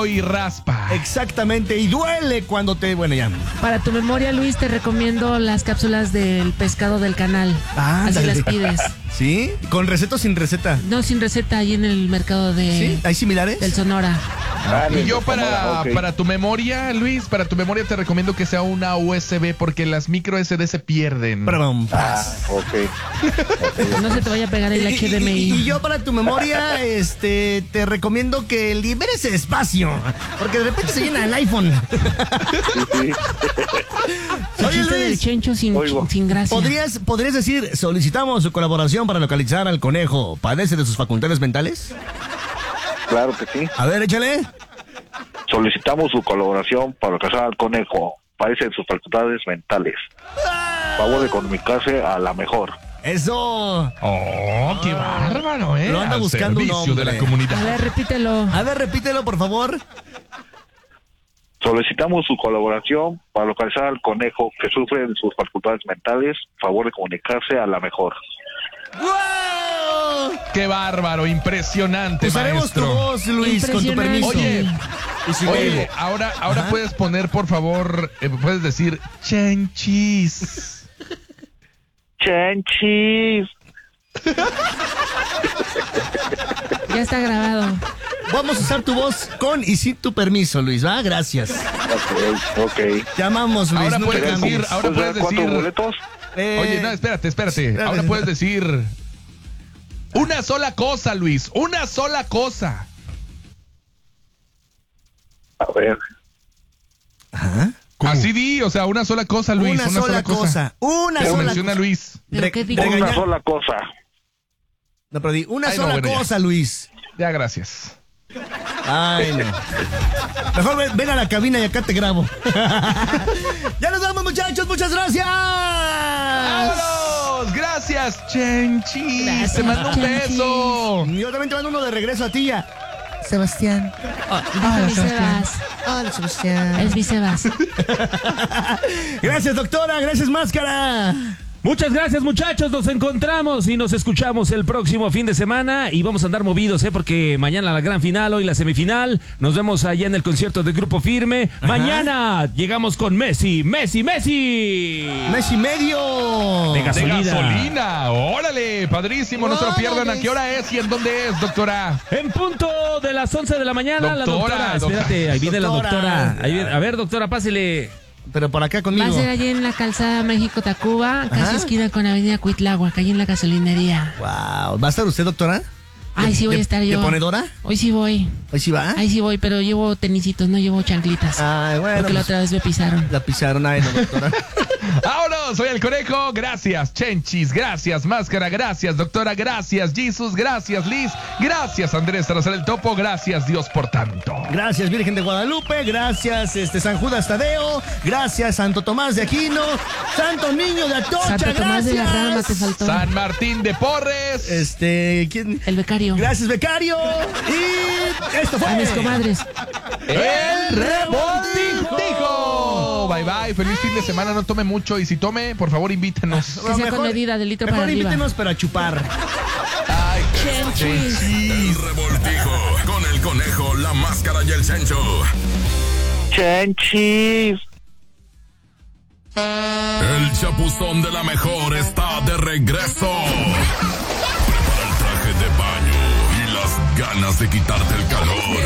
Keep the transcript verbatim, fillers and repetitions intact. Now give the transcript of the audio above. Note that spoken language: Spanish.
duro y raspa. Exactamente, y duele cuando te... Bueno, ya. Para tu memoria, Luis, te recomiendo las cápsulas del pescado del canal. Ah, Así dale. las pides. ¿Sí? ¿Con receta o sin receta? No, sin receta, ahí en el mercado de... ¿Sí? ¿Hay similares? Del Sonora. Ah, Y yo para, okay. para tu memoria, Luis, para tu memoria te recomiendo que sea una U S B porque las micro S D se pierden. Perdón. Ah, ok. No se te vaya a pegar el Y, H D M I. y- y yo para tu memoria, este, te recomiendo que liberes espacio, porque de repente se llena el iPhone. Sí, sí. El Oye, chiste del Luis, chencho sin, Oigo. sin gracia. ¿podrías, ¿podrías decir, solicitamos su colaboración para localizar al conejo? ¿Padece de sus facultades mentales? Claro que sí. A ver, échale. Solicitamos su colaboración para cazar al conejo. Padece de sus facultades mentales. Favor de comunicarse a la mejor. Eso. Oh, qué bárbaro, ¿eh? Lo anda Al buscando un servicio de hombre. la comunidad. A ver, repítelo. A ver, repítelo, por favor. Solicitamos su colaboración para localizar al conejo que sufre de sus facultades mentales. Favor de comunicarse a la mejor. ¡Wow! Qué bárbaro, impresionante, Usaremos tu maestro. voz, Luis, con tu Impresionante. permiso. Oye, Y si Oye, luego- ahora, ahora Ajá. puedes poner, por favor, eh, puedes decir chenchis. Chenchis. Ya está grabado. Vamos a usar tu voz con y sin tu permiso, Luis, ¿va? Gracias. Ok, ok. Llamamos, Luis. Ahora no puedes te decir, cambies. ahora puedes ¿Cuántos decir. boletos? Eh, Oye, no, espérate, espérate. espérate. Ahora puedes decir una sola cosa, Luis, una sola cosa. A ver. Ajá. Así di, o sea, una sola cosa, Luis, Una, sola cosa. Una Pero sola menciona cosa. Luis. ¿Pero qué dijo? regaña- Una sola cosa. No, pero di una Ay, no, sola bueno, ya. cosa, Luis. Ya, gracias. Ay, no. Mejor ven, ven a la cabina y acá te grabo. Ya nos vamos, muchachos. Muchas gracias. ¡Vámonos! Gracias, Chenchis. Gracias, Te mando un Chenchis. beso. Yo también te mando uno de regreso a ti ya. Sebastián. Dijo mi Sebas. Hola, Sebastián. Es mi Sebas. Gracias, doctora. Gracias, máscara. Muchas gracias, muchachos, nos encontramos y nos escuchamos el próximo fin de semana y vamos a andar movidos, ¿eh? Porque mañana la gran final, hoy la semifinal, nos vemos allá en el concierto de Grupo Firme. Ajá. Mañana llegamos con Messi, Messi, Messi. Mes y medio. De De gasolina. gasolina. Órale, padrísimo. No se lo pierdan. ¿A qué hora es y en dónde es, doctora? En punto de las once de la mañana, la Doctora, doctora, doctora. espérate, ahí viene Doctora. la doctora. Ahí viene- a ver, doctora, pásele. Pero por acá conmigo. Va a ser allí en la calzada México-Tacuba, casi Ajá. esquina con Avenida Cuitláhuac, allí en la gasolinería. Wow. ¿Va a estar usted, doctora? Ay, sí voy a ¿De- estar yo. ¿De ponedora? Hoy sí voy. ¿Ahí sí va? Ahí sí voy, pero llevo tenisitos, no llevo chanclitas. Ay, bueno. porque la pues, otra vez me pisaron. la pisaron. Ay, no, doctora. Vámonos, soy el Conejo. Gracias, Chenchis. Gracias, Máscara. Gracias, doctora. Gracias, Jesus. Gracias, Liz. Gracias, Andrés Salazar el Topo. Gracias, Dios, por tanto. Gracias, Virgen de Guadalupe. Gracias, este San Judas Tadeo. Gracias, Santo Tomás de Aquino. Santo Niño de Atocha. Santo Tomás de la gracias. Rama te faltó. San Martín de Porres. Este, ¿quién? El becario. Gracias, becario. Y esto fue A mis comadres. El Revoltijo. Bye, bye. Feliz fin de semana. No tome mucho. Y si tome, por favor, invítenos. Que sea con medida, de litro mejor para arriba. invítenos para chupar. Ay, Chenchis. El Revoltijo con el Conejo, la Máscara y el Cencho. Chenchis. El chapuzón de la mejor está de regreso. Prepara el traje de baño y las ganas de quitarte el calor.